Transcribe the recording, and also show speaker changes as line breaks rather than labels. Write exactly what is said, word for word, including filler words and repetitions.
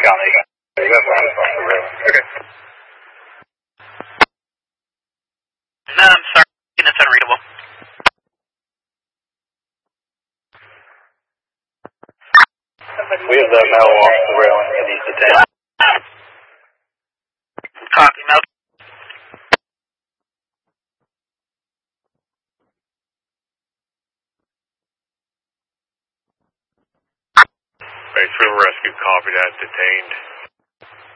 Got it. You have lines off the rail. Okay.
No, I'm sorry. It's unreadable.
We have the metal off the railing that needs to take.
Copy, Mel.
Base River Rescue, copy that, detained.